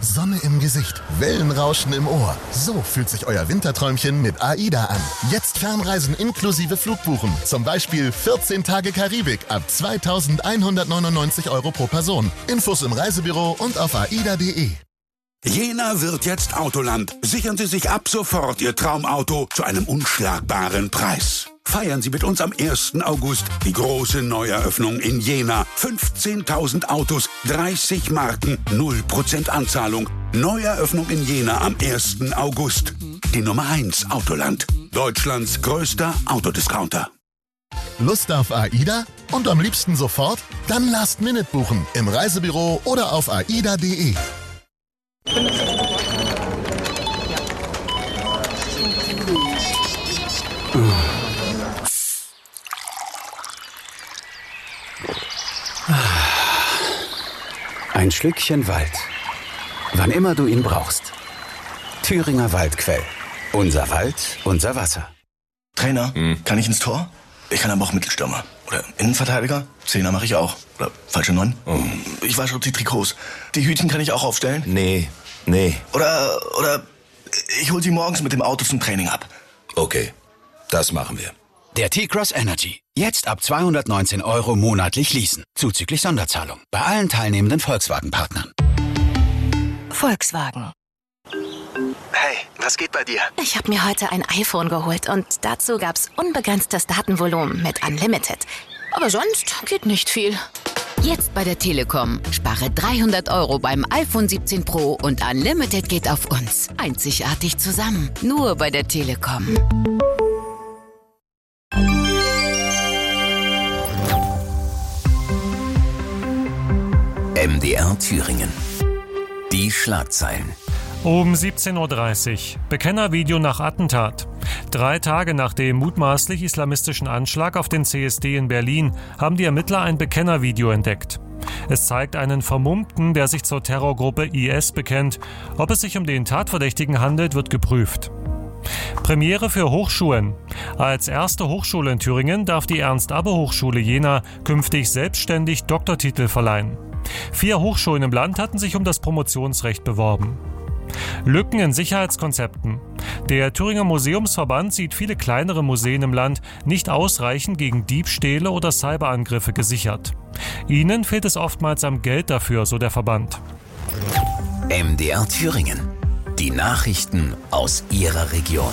Sonne im Gesicht, Wellenrauschen im Ohr. So fühlt sich euer Winterträumchen mit AIDA an. Jetzt Fernreisen inklusive Flugbuchen. Zum Beispiel 14 Tage Karibik ab 2.199 € pro Person. Infos im Reisebüro und auf aida.de. Jena wird jetzt Autoland. Sichern Sie sich ab sofort Ihr Traumauto zu einem unschlagbaren Preis. Feiern Sie mit uns am 1. August die große Neueröffnung in Jena. 15.000 Autos, 30 Marken, 0% Anzahlung. Neueröffnung in Jena am 1. August. Die Nummer 1 Autoland. Deutschlands größter Autodiscounter. Lust auf AIDA? Und am liebsten sofort? Dann Last Minute buchen. Im Reisebüro oder auf aida.de. Ein Schlückchen Wald. Wann immer du ihn brauchst. Thüringer Waldquell. Unser Wald, unser Wasser. Trainer, kann ich ins Tor? Ich kann aber auch Mittelstürmer. Oder Innenverteidiger? Zehner mache ich auch. Oder falsche 9? Ich wasche die Trikots. Die Hütchen kann ich auch aufstellen? Nee. Oder ich hol sie morgens mit dem Auto zum Training ab. Okay, das machen wir. Der T-Cross Energy. Jetzt ab 219 € monatlich leasen. Zuzüglich Sonderzahlung. Bei allen teilnehmenden Volkswagen-Partnern. Volkswagen. Hey, was geht bei dir? Ich habe mir heute ein iPhone geholt und dazu gab's unbegrenztes Datenvolumen mit Unlimited. Aber sonst geht nicht viel. Jetzt bei der Telekom. Spare 300 € beim iPhone 17 Pro und Unlimited geht auf uns. Einzigartig zusammen. Nur bei der Telekom. MDR Thüringen. Die Schlagzeilen. Um 17.30 Uhr. Bekennervideo nach Attentat. 3 Tage nach dem mutmaßlich islamistischen Anschlag auf den CSD in Berlin haben die Ermittler ein Bekennervideo entdeckt. Es zeigt einen Vermummten, der sich zur Terrorgruppe IS bekennt. Ob es sich um den Tatverdächtigen handelt, wird geprüft. Premiere für Hochschulen. Als erste Hochschule in Thüringen darf die Ernst-Abbe-Hochschule Jena künftig selbstständig Doktortitel verleihen. 4 Hochschulen im Land hatten sich um das Promotionsrecht beworben. Lücken in Sicherheitskonzepten. Der Thüringer Museumsverband sieht viele kleinere Museen im Land nicht ausreichend gegen Diebstähle oder Cyberangriffe gesichert. Ihnen fehlt es oftmals am Geld dafür, so der Verband. MDR Thüringen. Die Nachrichten aus Ihrer Region.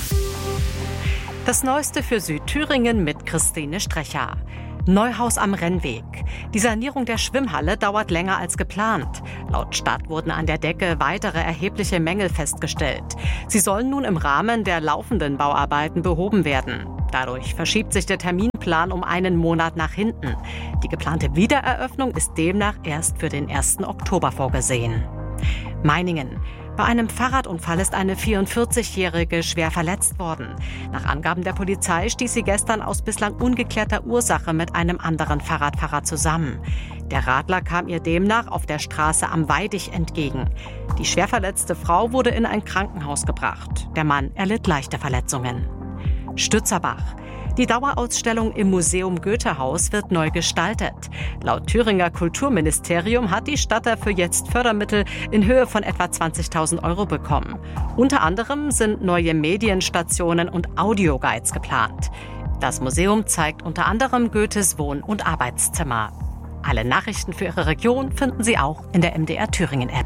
Das Neueste für Südthüringen mit Christine Strecher. Neuhaus am Rennweg. Die Sanierung der Schwimmhalle dauert länger als geplant. Laut Stadt wurden an der Decke weitere erhebliche Mängel festgestellt. Sie sollen nun im Rahmen der laufenden Bauarbeiten behoben werden. Dadurch verschiebt sich der Terminplan um einen Monat nach hinten. Die geplante Wiedereröffnung ist demnach erst für den 1. Oktober vorgesehen. Meiningen. Bei einem Fahrradunfall ist eine 44-Jährige schwer verletzt worden. Nach Angaben der Polizei stieß sie gestern aus bislang ungeklärter Ursache mit einem anderen Fahrradfahrer zusammen. Der Radler kam ihr demnach auf der Straße am Weidich entgegen. Die schwer verletzte Frau wurde in ein Krankenhaus gebracht. Der Mann erlitt leichte Verletzungen. Stützerbach. Die Dauerausstellung im Museum Goethehaus wird neu gestaltet. Laut Thüringer Kulturministerium hat die Stadt dafür jetzt Fördermittel in Höhe von etwa 20.000 € bekommen. Unter anderem sind neue Medienstationen und Audioguides geplant. Das Museum zeigt unter anderem Goethes Wohn- und Arbeitszimmer. Alle Nachrichten für Ihre Region finden Sie auch in der MDR Thüringen App.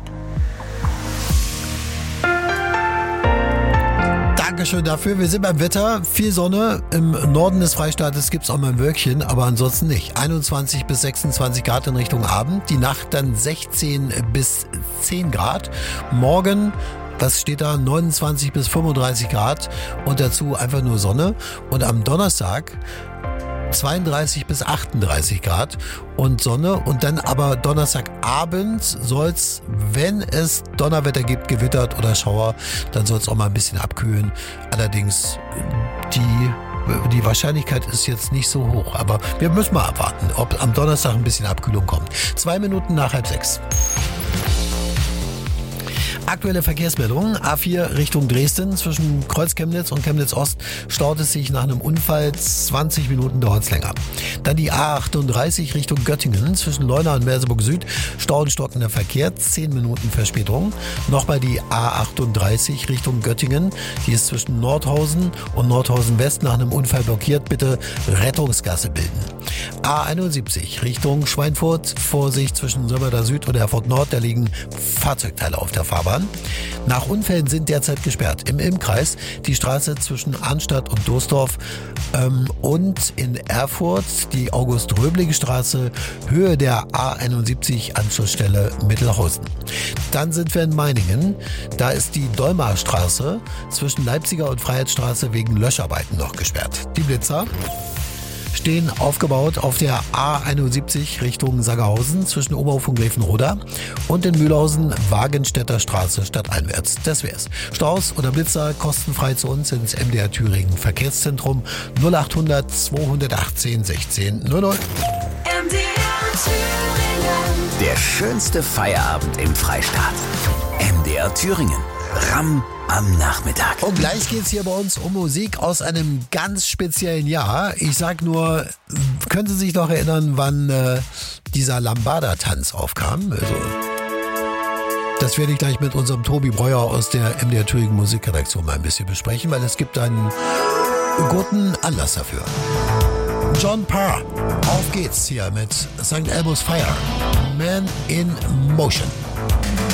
Dankeschön dafür. Wir sind beim Wetter. Viel Sonne. Im Norden des Freistaates gibt es auch mal ein Wölkchen, aber ansonsten nicht. 21 bis 26 Grad in Richtung Abend. Die Nacht dann 16 bis 10 Grad. Morgen, was steht da? 29 bis 35 Grad. Und dazu einfach nur Sonne. Und am Donnerstag 32 bis 38 Grad und Sonne. Und dann aber Donnerstagabend soll's, wenn es Donnerwetter gibt, gewittert oder Schauer, dann soll es auch mal ein bisschen abkühlen. Allerdings die Wahrscheinlichkeit ist jetzt nicht so hoch. Aber wir müssen mal abwarten, ob am Donnerstag ein bisschen Abkühlung kommt. 2 Minuten nach 5:30. Aktuelle Verkehrsmeldung. A4 Richtung Dresden. Zwischen Kreuz Chemnitz und Chemnitz Ost staut es sich nach einem Unfall. 20 Minuten dauert es länger. Dann die A38 Richtung Göttingen. Zwischen Leuna und Merseburg Süd staut stockender Verkehr. 10 Minuten Verspätung. Nochmal die A38 Richtung Göttingen. Die ist zwischen Nordhausen und Nordhausen West nach einem Unfall blockiert. Bitte Rettungsgasse bilden. A71 Richtung Schweinfurt. Vorsicht zwischen Sömmerda Süd und Erfurt Nord. Da liegen Fahrzeugteile auf der Fahrbahn. Nach Unfällen sind derzeit gesperrt im Ilm-Kreis die Straße zwischen Arnstadt und Doesdorf und in Erfurt die August-Röbling-Straße, Höhe der A71 Anschlussstelle Mittelhausen. Dann sind wir in Meiningen. Da ist die Dolmarstraße zwischen Leipziger und Freiheitsstraße wegen Löscharbeiten noch gesperrt. Die Blitzer stehen aufgebaut auf der A71 Richtung Sangerhausen zwischen Oberhof und Gräfenroda und in Mühlhausen Wagenstädter Straße stadteinwärts. Das wär's. Staus oder Blitzer kostenfrei zu uns ins MDR Thüringen Verkehrszentrum 0800 218 16 00. MDR Thüringen. Der schönste Feierabend im Freistaat. MDR Thüringen. Ramm am Nachmittag. Und gleich geht's hier bei uns um Musik aus einem ganz speziellen Jahr. Ich sag nur, können Sie sich noch erinnern, wann dieser Lambada-Tanz aufkam? Also, das werde ich gleich mit unserem Tobi Breuer aus der MDR Thüringen Musikredaktion mal ein bisschen besprechen, weil es gibt einen guten Anlass dafür. John Parr, auf geht's hier mit St. Elmo's Fire, Man in Motion.